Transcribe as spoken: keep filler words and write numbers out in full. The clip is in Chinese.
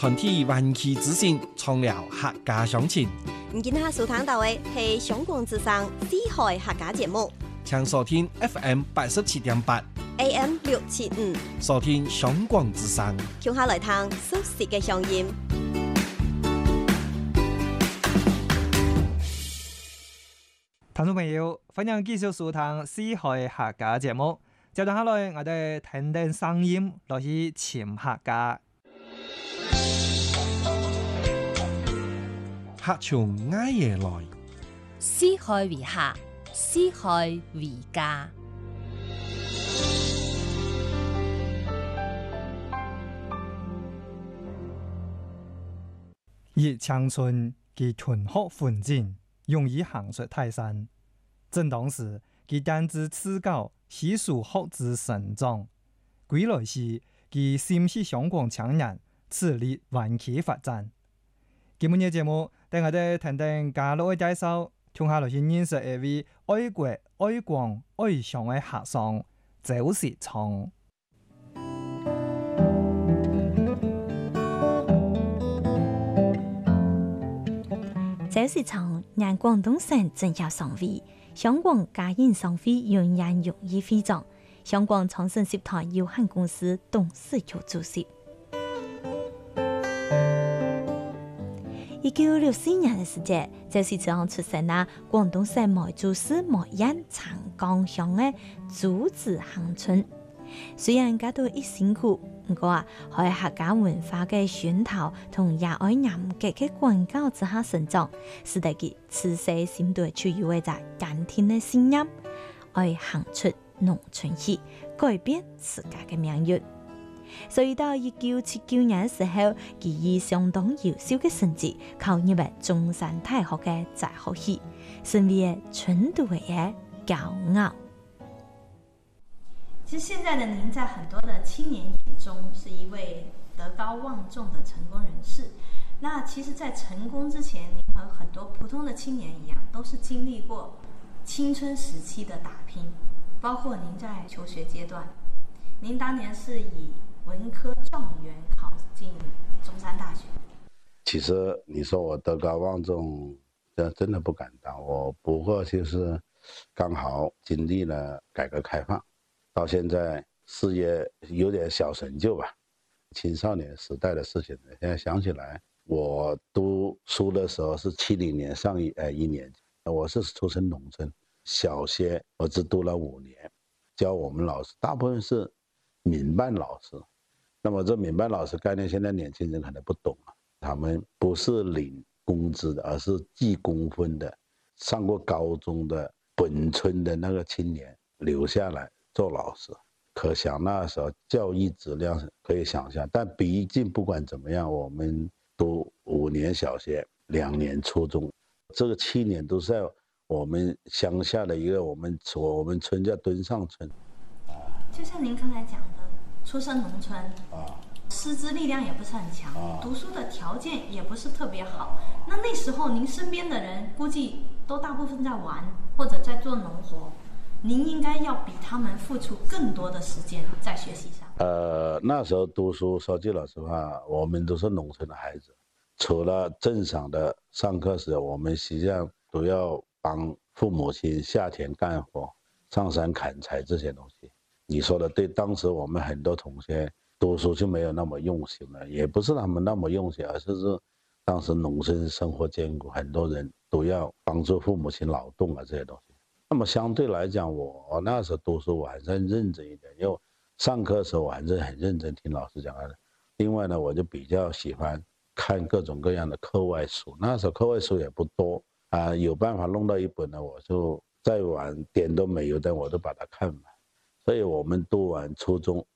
团体湾区之行，创了客家乡情。 今下收聽到嘅係香港之聲四海客家節目， 請收聽 F M 八十七點八 A M 六七五， 收聽香港之聲。 聽下來聽熟悉嘅聲音。 聽眾朋友，歡迎繼續收聽四海客家節目。接住下來，我哋聽聽聲音，落去潛客家。 客從挨夜來， 四海為客，四海為家。 熱青春其屯學奮進，容易行出泰山。正當時，其擔子持高，細數學子成長。歸來時，其心繫香港青年，致力灣區發展。今日嘅節目，等我哋聽聽家樂嘅介紹，聽下落去認識一位愛國、愛港、愛鄉嘅客商周時聰。 周時聰，原廣東省政協常委，香港家宴商會永遠榮譽會長，香港創新集團有限公司董事局主席。一九六四年嘅時節，周時聰出生喺廣東省梅州市梅縣長江鄉嘅朱子行村。雖然家都一辛苦，不過啊，喺客家文化嘅熏陶同也愛嚴格嘅管教之下成長，使得佢自細心對就有一隻堅定嘅信念，愛行出農村去，改變自家嘅命運。所以到一九七九年嘅時候，佢以相當優秀嘅成績考入咗中山大學嘅在學系，成為春都嘅驕傲。 其實現在的您在很多的青年眼中是一位德高望重的成功人士。那其實在成功之前，您和很多普通的青年一樣，都是經歷過青春時期的打拼，包括您在求學階段，您當年是以文科狀元考進中山大學。 其實你說我德高望重，這真的不敢當。我不過就是剛好經歷了改革開放，到現在事業有點小成就吧。青少年時代的事情，現在想起來，我讀書的時候是七零年上一呃一年級，我是出身農村，小學我只讀了五年，教我們老師大部分是民辦老師。那麼這民辦老師概念，現在年輕人可能不懂啊。他們不是領工資的，而是計工分的。上過高中的本村的那個青年留下來做老師，可想那時候教育質量可以想象。但畢竟不管怎麼樣，我們讀五年小學，兩年初中，這個七年都是在我們鄉下的一個我們我們村叫墩上村。 就像您剛才講的，出身農村，啊，師資力量也不是很強，啊，讀書的條件也不是特別好。那那時候您身邊的人估計都大部分在玩或者在做農活，您應該要比他們付出更多的時間在學習上。 呃，那時候讀書，說句老實話，我們都是農村的孩子，除了正常的上課時，我們實際上都要幫父母親下田幹活、上山砍柴這些東西。你說的對，當時我們很多同學讀書就沒有那麼用心了，也不是他們那麼用心，而是是當時農村生活艱苦，很多人都要幫助父母親勞動啊這些東西。那麼相對來講，我我那時候讀書我還是很認真一點，因為上課的時候我還是很認真聽老師講的。另外呢，我就比較喜歡看各種各樣的課外書，那時候課外書也不多啊，有辦法弄到一本呢，我就再晚點都沒有的我都把它看完。所以我們讀完初中